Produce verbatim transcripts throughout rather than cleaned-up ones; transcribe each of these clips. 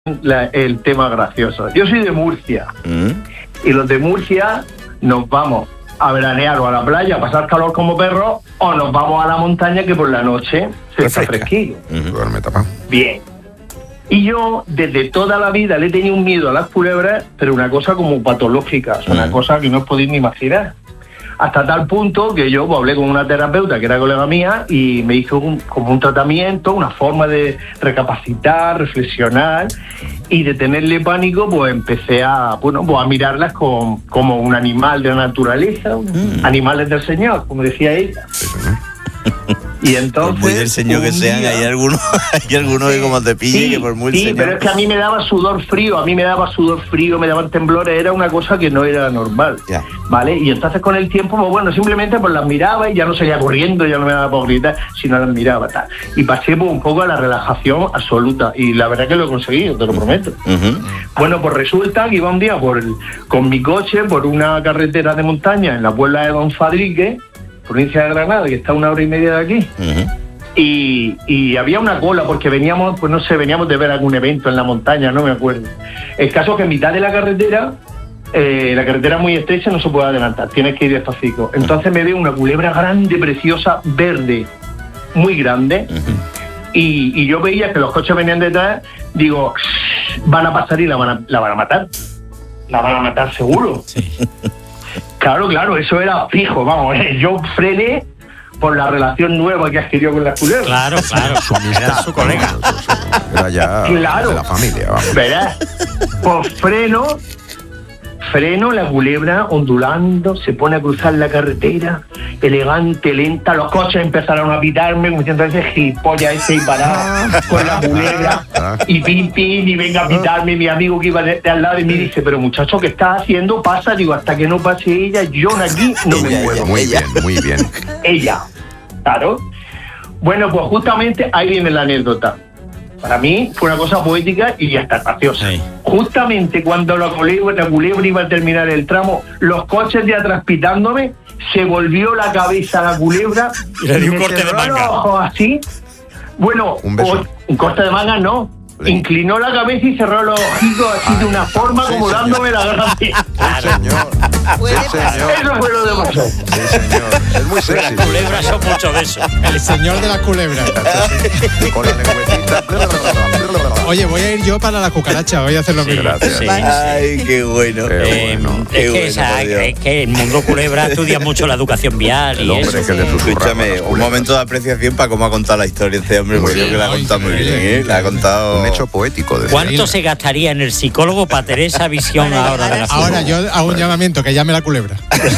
la, el tema gracioso. Yo soy de Murcia. ¿Mm? Y los de Murcia nos vamos a veranear o a la playa, a pasar calor como perros, o nos vamos a la montaña que por la noche se está fresquillo. Uh-huh. Duerme tapado. Bien. Y yo, desde toda la vida, le he tenido un miedo a las culebras, pero una cosa como patológica, o sea, una uh-huh. cosa que no os podéis ni imaginar. Hasta tal punto que yo pues, hablé con una terapeuta que era colega mía y me hizo un, como un tratamiento, una forma de recapacitar, reflexionar, y de tenerle pánico, pues empecé a, bueno, pues a mirarlas con, como un animal de la naturaleza, mm. animales del Señor, como decía ella. Y entonces, por muy del Señor que sean, día, hay algunos hay algunos que como te pille, sí, que por muy sí, señor... pero es que a mí me daba sudor frío, a mí me daba sudor frío, me daban temblores, era una cosa que no era normal, yeah. ¿vale? Y entonces con el tiempo, pues bueno, simplemente pues las miraba y ya no salía corriendo, ya no me daba por gritar, sino las miraba, tal. Y pasé pues, un poco a la relajación absoluta, y la verdad que lo he conseguido, te lo prometo. Uh-huh. Bueno, pues resulta que iba un día por el, con mi coche por una carretera de montaña en la Puebla de Don Fadrique, provincia de Granada, que está a una hora y media de aquí, uh-huh. y, y había una cola porque veníamos, pues no sé, veníamos de ver algún evento en la montaña, no me acuerdo. El caso es que en mitad de la carretera, eh, la carretera es muy estrecha, no se puede adelantar, tienes que ir despacito. Entonces me veo una culebra grande, preciosa, verde, muy grande, uh-huh. y, y yo veía que los coches venían detrás, digo, van a pasar y la van a, la van a matar, la van a matar seguro. Sí. Claro, claro, eso era fijo, vamos, ¿eh? Yo frené por la relación nueva que adquirió con las culebras. Claro, claro, era su colega. Era ya claro. de la familia, vamos. Verás, pues freno, freno, la culebra ondulando, se pone a cruzar la carretera, elegante, lenta, los coches empezaron a pitarme, como diciendo ese gilipollas ese y parado con la culebra, y pin, pin, y venga a pitarme, mi amigo que iba de, de al lado de mí dice, pero muchacho, ¿qué estás haciendo? Pasa, digo, hasta que no pase ella, yo de aquí no ella, me muevo. Muy bien, muy bien. Ella, claro. Bueno, pues justamente ahí viene la anécdota. Para mí fue una cosa poética y hasta graciosa. Sí. Justamente cuando la culebra, la culebra iba a terminar el tramo, los coches de atrás pitándome, se volvió la cabeza a la culebra y le dio un corte de manga. Los ojos así. Bueno, un, beso. un corte de manga no. Sí. Inclinó la cabeza y cerró los ojitos así. Ay, de una forma sí, como señor. Dándome la garra. Sí, señor. Sí, señor. Eso fue lo de pasó. Sí, señor. Es muy sexy. Las culebras son mucho de eso. El señor de las culebras. Con la lengüetita. Oye, voy a ir yo para la cucaracha, voy a hacer lo mismo. Gracias. Sí. Ay, qué bueno. Qué eh, bueno. Qué es, que bueno esa, es que el mundo culebra estudia mucho la educación vial. El y hombre eso. que le susurra. Escúchame, un momento de apreciación para cómo ha contado la historia este hombre, porque creo que la ha contado muy bien, ¿eh? La ha contado... Un hecho poético. De ¿Cuánto se gastaría en el psicólogo para tener esa visión ahora de la Ahora figura? yo hago un llamamiento, que llame la culebra.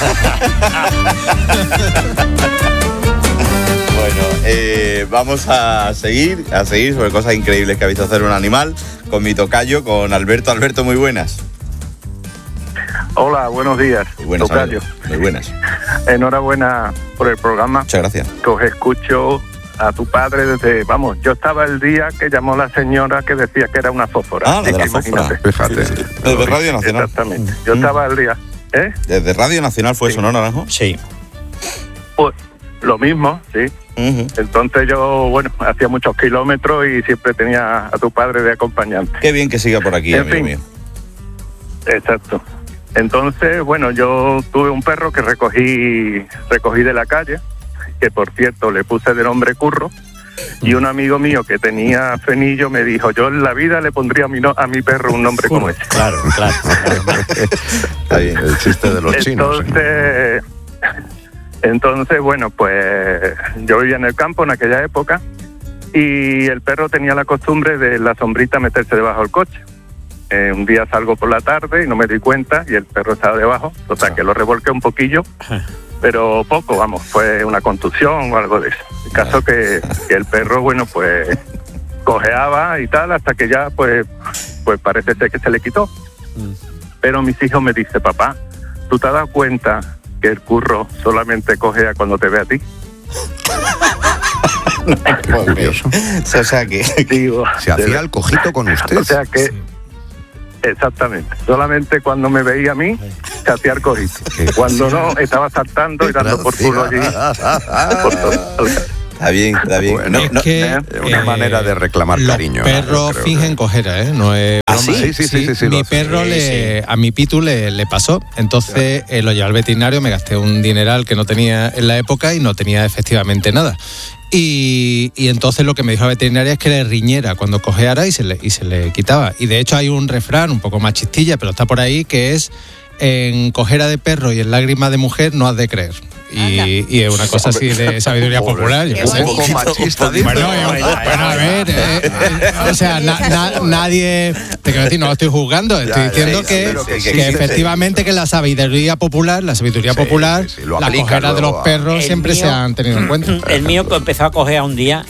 Bueno, eh, vamos a seguir, a seguir sobre cosas increíbles que ha visto hacer un animal con mi tocayo, con Alberto. Alberto, muy buenas. Hola, buenos días. Muy buenas, tocayo. Muy buenas. Enhorabuena por el programa. Muchas gracias. Que os escucho a tu padre desde, vamos, yo estaba el día que llamó la señora que decía que era una fósfora. Ah, la de la fósfora. Fíjate. Sí, sí. Desde Radio Nacional. Exactamente. Yo mm. estaba el día, ¿eh? Desde Radio Nacional fue sí. eso, ¿no, Naranjo? Sí. Pues lo mismo, sí. Uh-huh. Entonces yo, bueno, hacía muchos kilómetros y siempre tenía a tu padre de acompañante. Qué bien que siga por aquí, en amigo fin. mío. Exacto. Entonces, bueno, yo tuve un perro que recogí, recogí de la calle, que por cierto le puse de nombre Curro, y un amigo mío que tenía frenillo me dijo, yo en la vida le pondría a mi, no, a mi perro un nombre como ese. Claro, claro. Está bien, el chiste de los chinos. Entonces, entonces, bueno, pues yo vivía en el campo en aquella época y el perro tenía la costumbre de la sombrita meterse debajo del coche. Eh, un día salgo por la tarde y no me di cuenta y el perro estaba debajo, o sea que lo revolqué un poquillo, pero poco, vamos, fue una contusión o algo de eso. El caso que, que el perro, bueno, pues cojeaba y tal, hasta que ya, pues, pues parece ser que se le quitó. Pero mis hijos me dicen, papá, ¿tú te has dado cuenta que el Curro solamente cojea cuando te ve a ti? Qué curioso. O sea que... Digo, se hacía el cojito con usted. O sea que... Exactamente. Solamente cuando me veía a mí, se hacía el cojito. Cuando no, estaba saltando y dando por culo allí. Por todo. Está bien, está bien. Bueno, es no, que, es una eh, manera de reclamar los cariño. Los perros ¿no? fingen cojera, ¿eh? No es ¿Ah, sí? Sí, sí, sí, sí, sí, Mi lo perro, sí, le, sí. a mi Pitu le, le pasó. Entonces eh, lo llevé al veterinario, me gasté un dineral que no tenía en la época y no tenía efectivamente nada. Y, y entonces lo que me dijo la veterinaria es que le riñera cuando cojeara y se le, y se le quitaba. Y de hecho hay un refrán un poco más chistilla, pero está por ahí, que es: en cojera de perro y en lágrima de mujer no has de creer. Y, y es una cosa así de sabiduría popular. Yo un poco machista, dice. Bueno, bueno, a ver, eh, eh, o sea, na, na, nadie, te quiero decir, no lo estoy juzgando, estoy ya, diciendo ya, que, que, que, que efectivamente que la sabiduría popular, la sabiduría sí, popular, sí, sí, la cojera de los perros siempre mío, se han tenido en cuenta. El mío empezó a cojear un día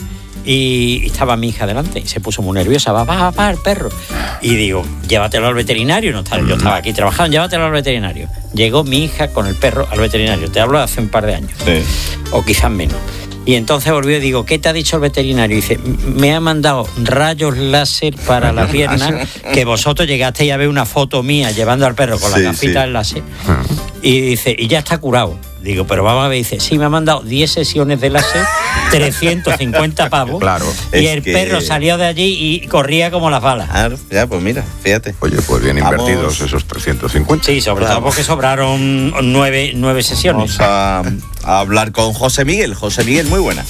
y estaba mi hija delante y se puso muy nerviosa, va, va, va, el perro. Y digo, llévatelo al veterinario. No estaba, yo estaba aquí trabajando, llévatelo al veterinario. Llegó mi hija con el perro al veterinario. Te hablo de hace un par de años. Sí. O quizás menos. Y entonces volvió y digo, ¿qué te ha dicho el veterinario? Y dice, me ha mandado rayos láser para la pierna, que vosotros llegasteis a ver una foto mía llevando al perro con sí, las gafitas sí. láser. Y dice, y ya está curado. Digo, pero vamos a ver, dice, sí, me han mandado diez sesiones de láser, trescientos cincuenta pavos. Claro. Y el que... perro salió de allí y corría como las balas. Ah, ya, pues mira, fíjate. Oye, pues bien vamos... invertidos esos trescientos cincuenta. Sí, sobre claro. todo porque sobraron nueve, nueve sesiones. Vamos a, a hablar con José Miguel. José Miguel, muy buenas.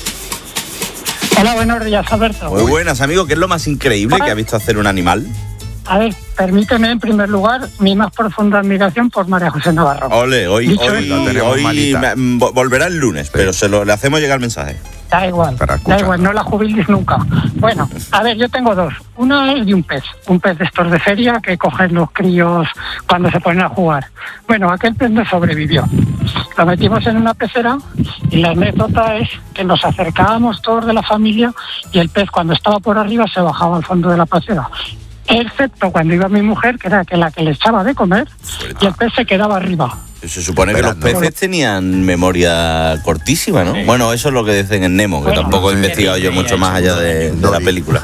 Hola, buenos días, Alberto. Muy buenas, amigo. ¿Qué es lo más increíble que ha visto hacer un animal? A ver, permíteme en primer lugar mi más profunda admiración por María José Navarro. Ole, hoy, Dicho hoy, hoy me, volverá el lunes, sí. pero se lo, le hacemos llegar el mensaje. Da igual, da igual, no la jubiles nunca. Bueno, a ver, yo tengo dos. Una es de un pez, un pez de estos de feria que cogen los críos cuando se ponen a jugar. Bueno, aquel pez no sobrevivió. Lo metimos en una pecera y la anécdota es que nos acercábamos todos de la familia y el pez cuando estaba por arriba se bajaba al fondo de la pecera. Excepto cuando iba mi mujer, que era la que le echaba de comer, y el pez se quedaba arriba. Se supone que los peces tenían memoria cortísima, ¿no? Sí. Bueno, eso es lo que dicen en Nemo, que bueno, tampoco he investigado yo mucho más allá de, de la película.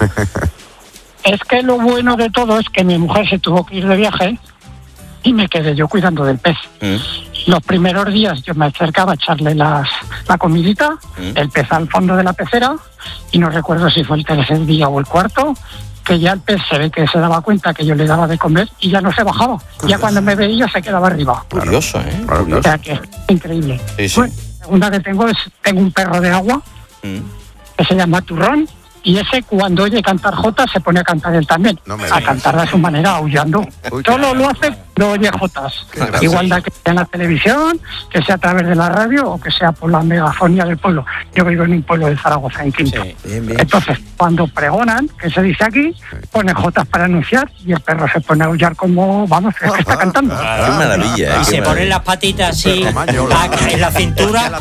Es que lo bueno de todo es que mi mujer se tuvo que ir de viaje y me quedé yo cuidando del pez. Mm. Los primeros días yo me acercaba a echarle las, la comidita, mm. el pez al fondo de la pecera, y no recuerdo si fue el tercer día o el cuarto, que ya el pez se ve que se daba cuenta que yo le daba de comer y ya no se bajaba. Ya cuando me veía se quedaba arriba. Curioso, ¿eh? Curioso. O sea que es increíble. Sí, sí. Bueno, la segunda que tengo es, tengo un perro de agua mm. que se llama Turrón. Y ese cuando oye cantar jotas se pone a cantar él también. No a cantar de su manera, aullando. Uy, Solo lo hace cuando oye jotas. Igual da que sea en la televisión, que sea a través de la radio o que sea por la megafonía del pueblo. Yo vivo en un pueblo de Zaragoza, en Quinto. Sí, bien, bien. Entonces, cuando pregonan, que se dice aquí, pone jotas para anunciar y el perro se pone a aullar como, vamos, es que está cantando. Ah, qué maravilla. Y eh, se ponen las patitas así, en la cintura.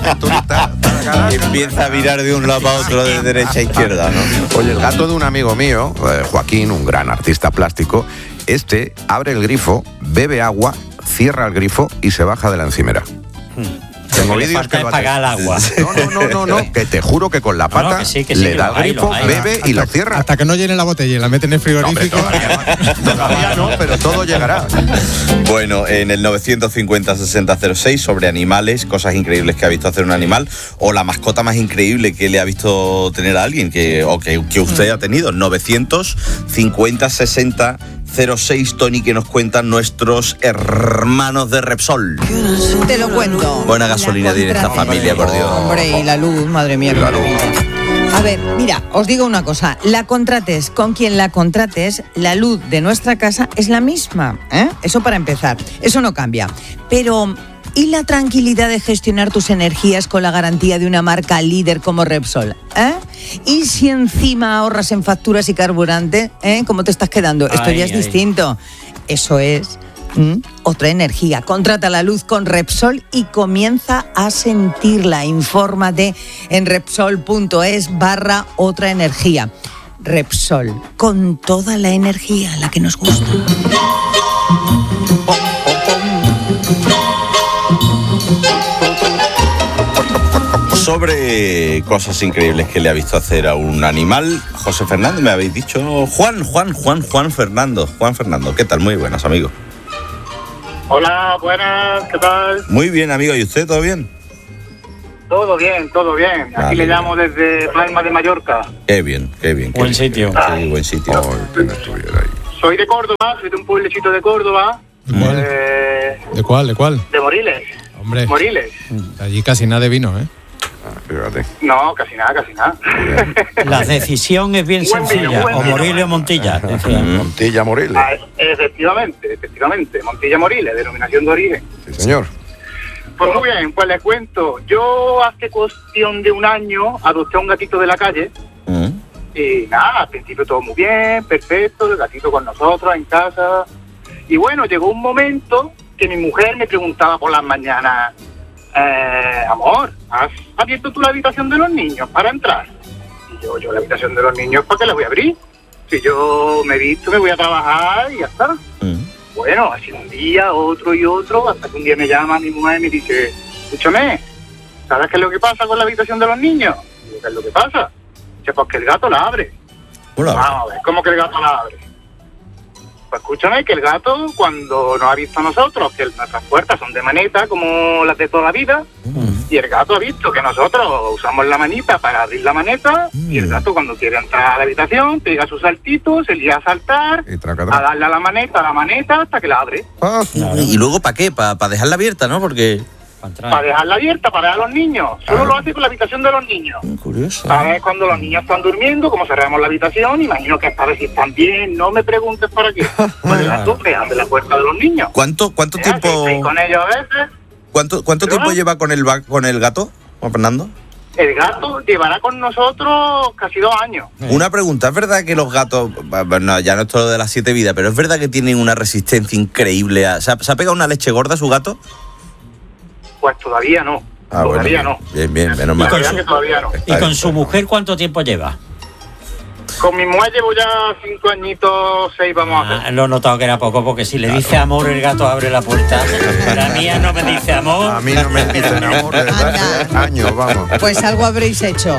Y empieza a virar de un lado a otro, de derecha a izquierda, ¿no? Oye, el gato de un amigo mío, eh, Joaquín, un gran artista plástico, este abre el grifo, bebe agua, cierra el grifo y se baja de la encimera. Hmm. Tengo vídeos que lo pagar el agua. No, no, no, no, no, que te juro que con la pata no, no, que sí, que sí, le da el grifo, hay, bebe hasta, y lo cierra. Hasta que no llene la botella y la mete en el frigorífico. No, hombre, todavía, todavía no, pero todo llegará. Bueno, en el novecientos cincuenta sesenta cero seis sobre animales, cosas increíbles que ha visto hacer un animal o la mascota más increíble que le ha visto tener a alguien que, o que, que usted ha tenido. novecientos cincuenta sesenta cero seis, Tony, que nos cuentan nuestros hermanos de Repsol. Te lo cuento. Buena gasolina tiene esta familia, por Dios. Hombre, y la luz, madre mía. La luz. A ver, mira, os digo una cosa. La contrates con quien la contrates, la luz de nuestra casa es la misma, ¿eh? Eso para empezar. Eso no cambia. Pero ¿y la tranquilidad de gestionar tus energías con la garantía de una marca líder como Repsol? ¿Eh? ¿Y si encima ahorras en facturas y carburante? ¿Eh? ¿Cómo te estás quedando? Esto ay, ya es ay. distinto. Eso es ¿Mm? otra energía. Contrata la luz con Repsol y comienza a sentirla. Infórmate en Repsol.es barra otra energía. Repsol, con toda la energía, la que nos gusta. Sobre cosas increíbles que le ha visto hacer a un animal, José Fernando, me habéis dicho. Juan, Juan, Juan, Juan Fernando. Juan Fernando, ¿qué tal? Muy buenas, amigo. Hola, buenas, ¿qué tal? Muy bien, amigo. ¿Y usted, todo bien? Todo bien, todo bien. Aquí vale. Le llamo desde Palma de Mallorca. Qué bien, qué bien. Qué buen bien. sitio. Sí, buen sitio. Oh, soy de Córdoba, soy de un pueblecito de Córdoba. ¿De cuál? Eh, ¿De cuál? ¿De cuál? De Moriles. Hombre. Moriles. Allí casi nada de vino, ¿eh? Ah, fíjate. No, casi nada, casi nada. La decisión es bien Buen sencilla. vino, buen o vino. Moriles o Montilla. Montilla Moriles. Ah, efectivamente, efectivamente. Montilla Moriles, denominación de origen. Sí, señor. Pues muy bien, pues les cuento. Yo hace cuestión de un año adopté a un gatito de la calle. Mm. Y nada, al principio todo muy bien, perfecto, el gatito con nosotros en casa. Y bueno, llegó un momento que mi mujer me preguntaba por las mañanas, eh, amor, ¿has abierto tú la habitación de los niños para entrar? Y yo, yo la habitación de los niños, ¿para qué la voy a abrir? Si yo me he visto, me voy a trabajar y ya está. Mm. Bueno, así un día, otro y otro, hasta que un día me llama mi mujer y me dice, escúchame, ¿sabes qué es lo que pasa con la habitación de los niños? Y yo, ¿qué es lo que pasa? Dice, pues que el gato la abre. Hola. Vamos a ver, ¿cómo que el gato la abre? Pues escúchame, que el gato, cuando nos ha visto a nosotros, que nuestras puertas son de maneta, como las de toda la vida, Mm. y el gato ha visto que nosotros usamos la manita para abrir la maneta, mm. y el gato cuando quiere entrar a la habitación, pega sus saltitos, se lía a saltar, Y traca, a traca. darle a la maneta, a la maneta, hasta que la abre. Ah, ¿Y luego para qué? ¿Para pa dejarla abierta, no? Porque... Para dejarla abierta, para dejar a los niños. Solo Ah. lo hace con la habitación de los niños. Mm, curioso. ¿Sabes? Cuando los niños están durmiendo, como cerramos la habitación, imagino que es para ver si están bien, no me preguntes para qué. Pues el gato que abre la puerta de los niños. ¿Cuánto, cuánto Ya, tiempo... que estoy con ellos a veces. ¿Cuánto, cuánto ¿Perdona? tiempo lleva con el, va- con el gato, Juan Fernando? El gato llevará con nosotros casi dos años. Una pregunta, ¿es verdad que los gatos, bueno, ya no es todo de las siete vidas, pero es verdad que tienen una resistencia increíble? A, ¿se, ha, ¿Se ha pegado una leche gorda su gato? Pues todavía no. Ah, todavía bueno, no. bien, bien, menos La mal. verdad que todavía no. ¿Y con su mujer cuánto tiempo lleva? Con mi mujer llevo ya cinco añitos, seis vamos a Ah, hacer. lo he notado que era poco, porque si le dice amor, el gato abre la puerta. La mía no me dice amor. a mí no me dicen amor desde hace años, vamos. Pues algo habréis hecho.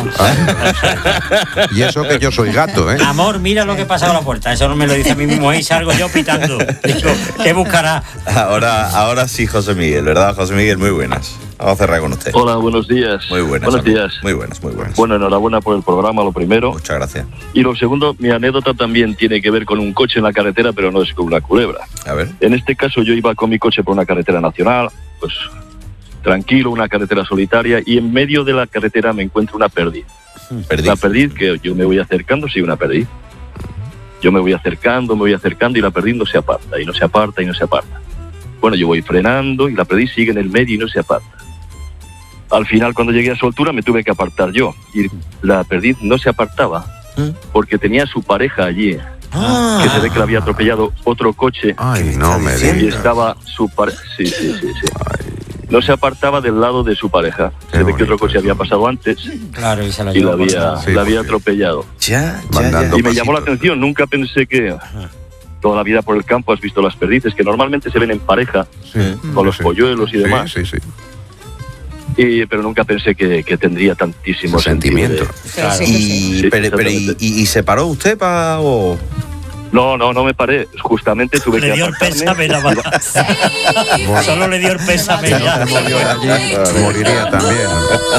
Y eso que yo soy gato, ¿eh? Amor, mira lo que pasa a la puerta. Eso no me lo dice a mí mismo y salgo yo pitando. Digo, ¿qué buscará? Ahora, ahora sí, José Miguel, ¿verdad, José Miguel? Muy buenas. Vamos a cerrar con usted. Hola, buenos días. Muy buenas. Buenos amigo. días. Muy buenas, muy buenas. Bueno, enhorabuena por el programa, lo primero. Muchas gracias. Y lo segundo, mi anécdota también tiene que ver con un coche en la carretera, pero no es con una culebra. A ver. En este caso yo iba con mi coche por una carretera nacional, pues tranquilo, una carretera solitaria, y en medio de la carretera me encuentro una perdiz. Perdiz. La perdiz que yo me voy acercando, sí, una perdiz. Yo me voy acercando, me voy acercando y la perdiz no se aparta, y no se aparta, y no se aparta. Bueno, yo voy frenando y la perdiz sigue en el medio y no se aparta. Al final, cuando llegué a su altura, me tuve que apartar yo. Y la perdiz no se apartaba porque tenía a su pareja allí, Ah. que se ve que la había atropellado otro coche. Ay, no me Y digas. estaba su pareja. Sí, sí, sí, sí. No se apartaba del lado de su pareja. Qué Se ve que otro bonito coche eso. había pasado antes Claro, y se la y la llevó. había, Sí, la había porque- atropellado. Ya, ya, Mandando ya. Y me llamó la pasitos. atención, nunca pensé que toda la vida por el campo has visto las perdices, que normalmente se ven en pareja, Sí, con los sí. polluelos y Sí, demás. Sí, sí. Y, pero nunca pensé que, que tendría tantísimo Ese sentimiento. Pero sí que sí. Y, Sí, pero, pero, y, exactamente. y- y se paró usted para...? O... No, no, no me paré. Justamente tuve Le que dio el apartarme. pésame nada más. Solo le dio el pésame Si no ya. se murió de allí, moriría también.